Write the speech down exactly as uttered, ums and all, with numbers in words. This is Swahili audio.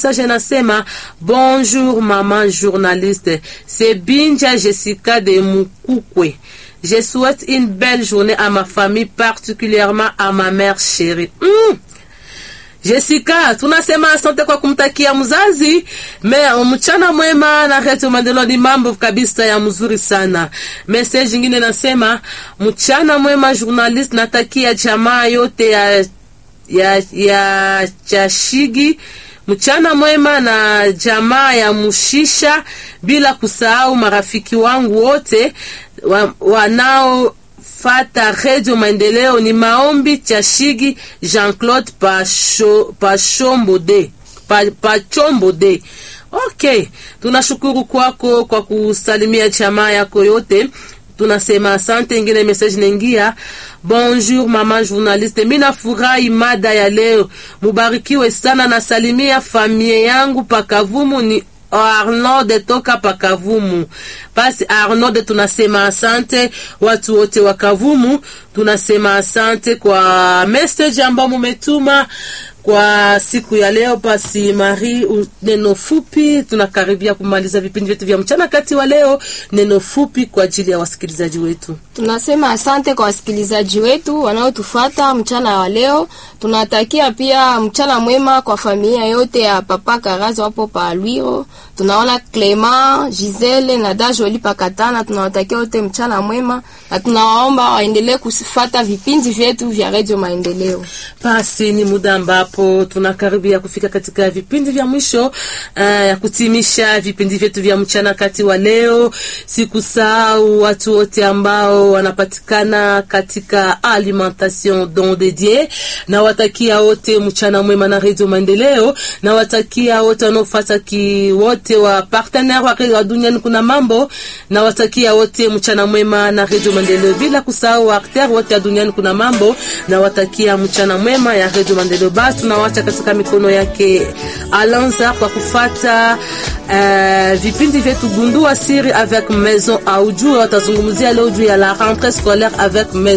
message nasema bonjour maman journaliste, c'est Binja Jessica de Mukukwe. Je souhaite une belle journée à ma famille, particulièrement à ma mère chérie. Mm. Jessica, tunasema asante kwa kumtakia mzazi. Me mchana mwema na Radio Maendeleo, ni mambo kabisa ya mzuri sana. Message nyingine nasema mchana mwema journalist, natakia jamaa yote ya ya ya Chashigi mchana mwema na jamaa ya Mushisha, bila kusahau marafiki wangu wote wa, wanao fata Radio Maendeleo. Ni maombi Chashigi Jean-Claude Pacho Pachombode pa, Pachombode. Okay, tunashukuru kwako kwa kusalimia jamaa yako yote. Tunasema asante. Ingine message nengia, bonjour mama journaliste, mina furahi mada ya leo, mubarikiwe sana. Nasalimia familia yangu Pakavumu, ni Arnold toka Pakavumu. Basi Arnold, tunasema asante. Watu wote wa Kavumu tunasema asante kwa message ambao mumetuma kwa siku ya leo. Basi Marie, neno fupi, tunakaribia kumaliza vipindi vyetu vya mchana kati wa leo. Neno fupi kwa ajili ya wasikilizaji wetu. Tunasema asante kwa wasikilizaji wetu wanaotufuata mchana wa leo. Tunatakia pia mchana mwema kwa familia yote ya Papa Karazo hapo pa Lwiro. Tunaona Clement, Giselle na Dajoli Pakatana. Tunawatakia wote mchana mwema na tunawaomba waendelee kufuata vipindi vyetu vya Radio Maendeleo. Basi ni muda ambapo tunakaribia kufika katika vipindi vya mwisho ya uh, kutimisha vipindi vyetu vya mchana kati wa leo. Sikusahau watu wote ambao wanapatikana katika alimentation don dédié, na watakia wote mchana mwema na Radio Maendeleo, na watakia wote wanaofuata ki wote wa partenaire wa duniani kuna mambo, na watakia wote mchana mwema na Radio Maendeleo, bila kusahau acteur wote wa duniani kuna mambo, na watakia mchana mwema ya Radio Maendeleo. Basi tunawacha katika mikono yake Alanza kwa kufata uh, vipindi vyetu Gundua Siri avec Maison Audio. Watazungumzia leo juu ya la rentrée scolaire avec Maison